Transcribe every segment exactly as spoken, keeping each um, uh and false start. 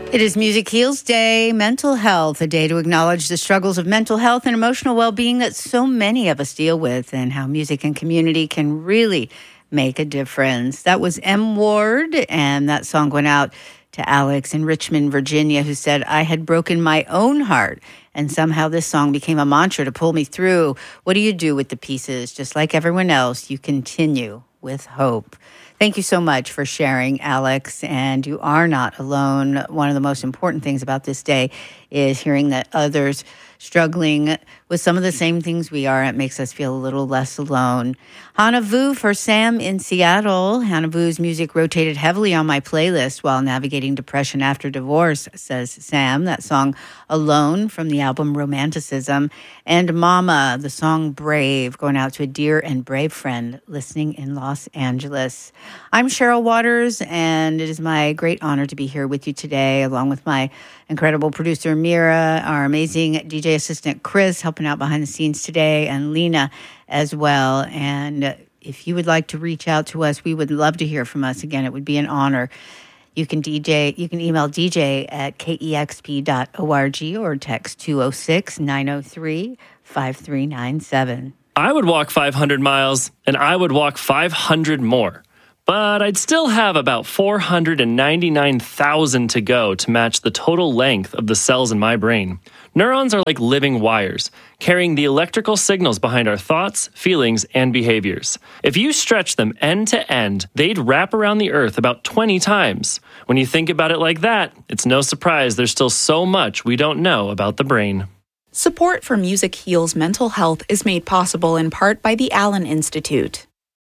It is Music Heals Day, Mental Health, a day to acknowledge the struggles of mental health and emotional well-being that so many of us deal with and how music and community can really make a difference. That was M. Ward, and that song went out to Alex in Richmond, Virginia, who said, I had broken my own heart, and somehow this song became a mantra to pull me through. What do you do with the pieces? Just like everyone else, you continue with hope. Thank you so much for sharing, Alex, and you are not alone. One of the most important things about this day is hearing that others struggling with some of the same things we are. It makes us feel a little less alone. Hannah Vu for Sam in Seattle. Hannah Vu's music rotated heavily on my playlist while navigating depression after divorce, says Sam. That song, Alone, from the album Romanticism. And Mama, the song Brave, going out to a dear and brave friend listening in Los Angeles. I'm Cheryl Waters, and it is my great honor to be here with you today, along with my incredible producer, Mira, our amazing D J assistant, Chris, helping out behind the scenes today, and Lena as well. And if you would like to reach out to us, we would love to hear from us. Again, it would be an honor. You can D J, you can email D J at K E X P dot org or text two oh six, nine oh three, five three nine seven. I would walk five hundred miles, and I would walk five hundred more. But I'd still have about four hundred ninety-nine thousand to go to match the total length of the cells in my brain. Neurons are like living wires, carrying the electrical signals behind our thoughts, feelings, and behaviors. If you stretch them end to end, they'd wrap around the Earth about twenty times. When you think about it like that, it's no surprise there's still so much we don't know about the brain. Support for Music Heals Mental Health is made possible in part by the Allen Institute.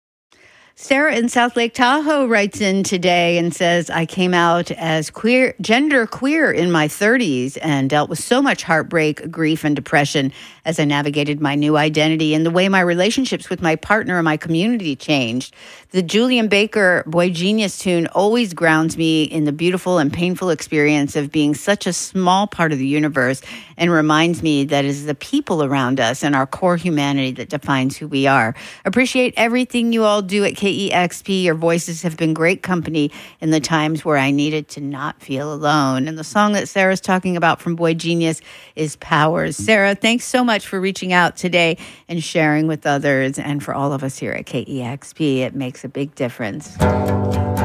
Sarah in South Lake Tahoe writes in today and says, I came out as queer, gender queer in my thirties and dealt with so much heartbreak, grief, and depression as I navigated my new identity and the way my relationships with my partner and my community changed. The Julian Baker Boy Genius tune always grounds me in the beautiful and painful experience of being such a small part of the universe and reminds me that it is the people around us and our core humanity that defines who we are. Appreciate everything you all do at K E X P. Your voices have been great company in the times where I needed to not feel alone. And the song that Sarah's talking about from Boy Genius is Powers. Sarah, thanks so much for reaching out today and sharing with others, and for all of us here at K E X P. It makes a big difference.